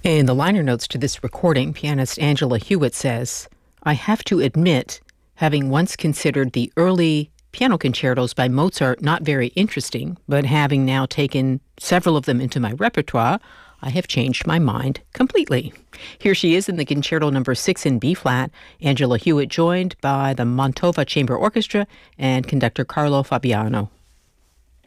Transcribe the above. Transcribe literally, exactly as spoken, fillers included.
In the liner notes to this recording, pianist Angela Hewitt says, "I have to admit, having once considered the early piano concertos by Mozart not very interesting, but having now taken several of them into my repertoire, I have changed my mind completely." Here she is in the Concerto Number six in B-flat, Angela Hewitt joined by the Mantova Chamber Orchestra and conductor Carlo Fabiano.